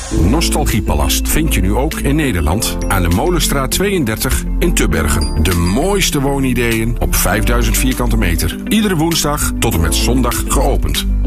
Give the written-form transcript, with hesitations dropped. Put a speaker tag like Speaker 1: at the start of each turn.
Speaker 1: Nostalgiepalast vind je nu ook in Nederland aan de Molenstraat 32 in Tubbergen. De mooiste woonideeën op 5000 vierkante meter. Iedere woensdag tot en met zondag geopend.